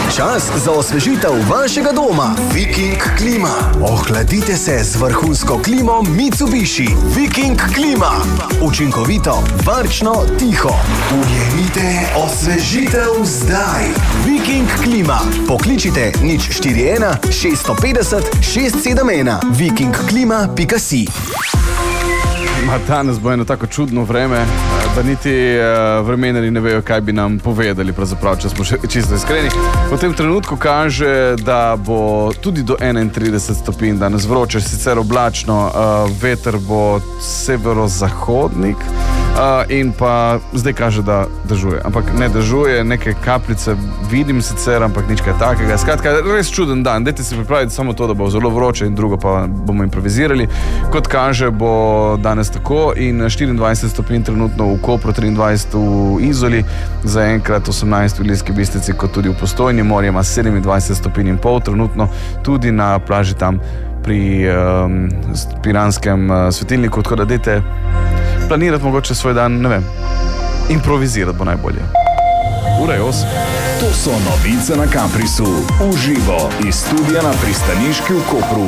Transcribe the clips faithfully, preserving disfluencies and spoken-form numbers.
Čas za osvežitev vašega doma. Viking klima. Ohladite se z vrhunsko klimo Mitsubishi. Viking klima. Učinkovito, varčno, tiho. Ujemite osvežitev zdaj. Viking klima. Pokličite nič štiri ena šest pet nula šest sedem ena. viking klima pika si. Ma danes bo eno tako čudno vreme, da niti uh, vremenari ne vejo, kaj bi nam povedali, pravzaprav, če smo še čisto iskreni. V tem trenutku kaže, da bo tudi do enaintrideset stopinj danes vroče, sicer oblačno, uh, veter bo severozahodnik uh, in pa zdaj kaže, da dežuje. Ampak ne dežuje, neke kapljice vidim sicer, ampak nič kaj takega. Skratka, res čuden dan. Dajte si pripraviti samo to, da bo zelo vroče in drugo pa bomo improvizirali. Kot kaže, bo danes tako in štiriindvajset stopinj trenutno v Kopru, triindvajset v Izoli, zaenkrat osemnajst v Ilirski Bistrici, kot tudi v Postojni. Morje ima sedemindvajset stopinj in pol trenutno, tudi na plaži tam pri um, Piranskem uh, svetilniku, tako da dajte planirati mogoče svoj dan, ne vem, improvizirati bo najbolje. Ura je osem. To so novice na Caprisu, uživo iz studia na Pristaniški v Kopru.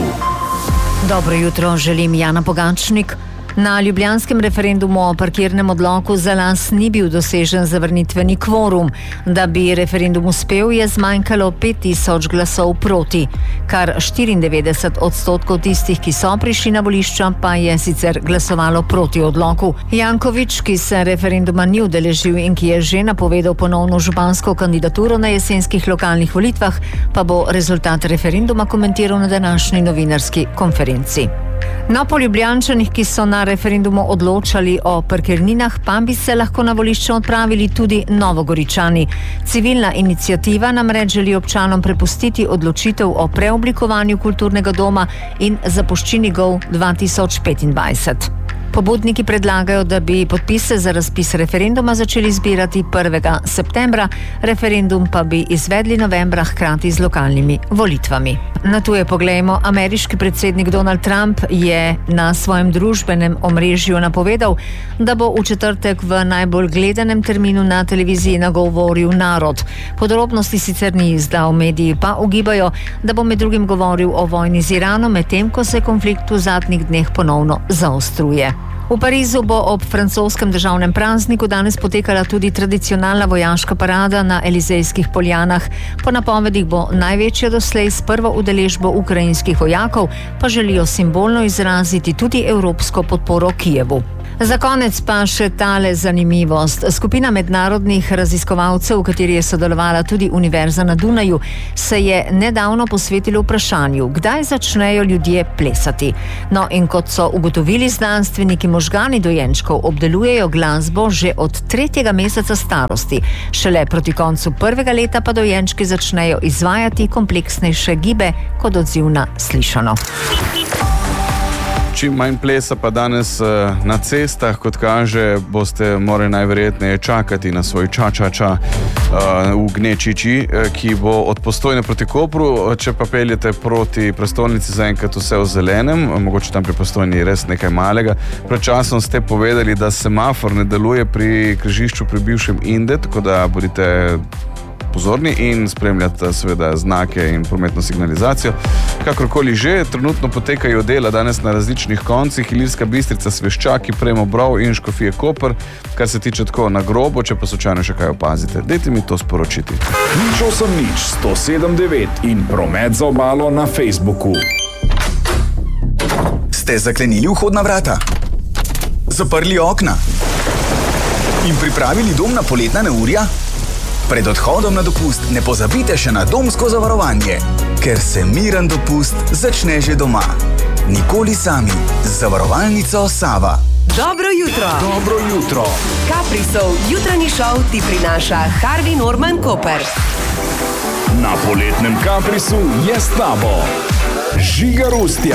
Dobro jutro, želim Jana Pogačnik. Na ljubljanskem referendumu o parkirnem odloku za las ni bil dosežen zavrnitveni kvorum. Da bi referendum uspel, je zmanjkalo pet tisoč glasov proti. Kar štiriindevetdeset odstotkov tistih, ki so prišli na volišča, pa je sicer glasovalo proti odloku. Janković, ki se referenduma ni udeležil in ki je že napovedal ponovno župansko kandidaturo na jesenskih lokalnih volitvah, pa bo rezultat referenduma komentiral na današnji novinarski konferenci. No, po Ljubljančanih, ki so na referendumu odločali o parkirninah, pa bi se lahko na volišče odpravili tudi Novogoričani. Civilna iniciativa namreč želi občanom prepustiti odločitev o preoblikovanju kulturnega doma in zapuščini Gov dva tisoč petindvajset. Pobudniki predlagajo, da bi podpise za razpis referenduma začeli zbirati prvega septembra, referendum pa bi izvedli novembra hkrati z lokalnimi volitvami. Na tuje poglejmo, ameriški predsednik Donald Trump je na svojem družbenem omrežju napovedal, da bo v četrtek v najbolj gledanem terminu na televiziji nagovoril narod. Podrobnosti sicer ni izdal, mediji pa ugibajo, da bo med drugim govoril o vojni z Iranom, medtem ko se konflikt v zadnjih dneh ponovno zaostruje. V Parizu bo ob francoskem državnem prazniku danes potekala tudi tradicionalna vojaška parada na Elizejskih poljanah. Po napovedih bo največja doslej s prvo udeležbo ukrajinskih vojakov, pa želijo simbolno izraziti tudi evropsko podporo Kijevu. Za konec pa še tale zanimivost. Skupina mednarodnih raziskovalcev, v kateri je sodelovala tudi Univerza na Dunaju, se je nedavno posvetila vprašanju, kdaj začnejo ljudje plesati. No, in kot so ugotovili znanstveniki, možgani dojenčkov obdelujejo glasbo že od tretjega meseca starosti. Šele proti koncu prvega leta pa dojenčki začnejo izvajati kompleksnejše gibe kot odziv na slišano. Čim manj plesa pa danes uh, na cestah, kot kaže, boste morali najverjetneje čakati na svoj ča-ča-ča uh, v Gnečiči, ki bo od Postojne proti Kopru. Če pa peljete proti prestolnici, zaenkrat vse v zelenem, mogoče tam pri Postojni res nekaj malega. Pred časom ste povedali, da semafor ne deluje pri križišču pri bivšem Inde, tako da bodite pozorni in spremljate seveda znake in prometno signalizacijo. Kakorkoli že, trenutno potekajo dela danes na različnih koncih, Ilirska Bistrica, Sveščaki, Premobrov in Škofije Koper, kar se tiče tako na grobo, če pa slučajno še kaj opazite. Dajte mi to sporočiti. nič osem nič sto sedem devet in promet za obalo na Facebooku. Ste zaklenili vhodna vrata? Zaprli okna? In pripravili dom na poletna neurja? Pred odhodom na dopust ne pozabite še na domsko zavarovanje, ker se miren dopust začne že doma. Nikoli sami z zavarovalnico Sava. Dobro jutro. Dobro jutro. Caprisov jutranji šov ti prinaša Harvey Norman Koper. Na poletnem Caprisu je s tabo Žiga Rustja.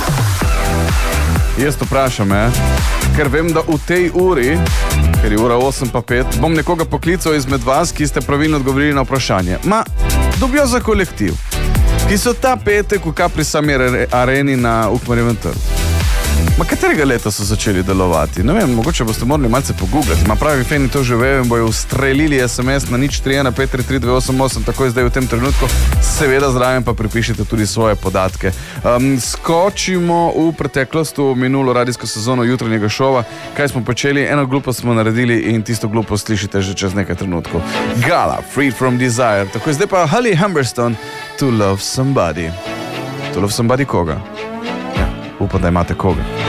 Jaz to vprašam, eh? ker vem, da v tej uri, ker je ura osem pa pet, bom nekoga poklical izmed vas, ki ste pravilno odgovorili na vprašanje. Ma, dobijo za kolektiv, ki so ta petek v Capri Summer Areni na Ukmarjevem trgu. Ma katerega leta so začeli delovati? Ne vem, mogoče boste morali malce pogooglati. Ma pravi feni to že vejo in bojo ustrelili es em es na nič tri ena pet tri tri dve osem osem takoj zdaj v tem trenutku. Seveda zraven pa pripišite tudi svoje podatke. Um, skočimo v preteklost, v minulo radijsko sezono jutranjega šova. Kaj smo počeli? Eno glupost smo naredili in tisto glupost slišite že čez nekaj trenutkov. Gala, Freed from Desire. Tako zdaj pa Holly Humberstone, To Love Somebody. To Love Somebody koga? Ja, upam, da imate koga.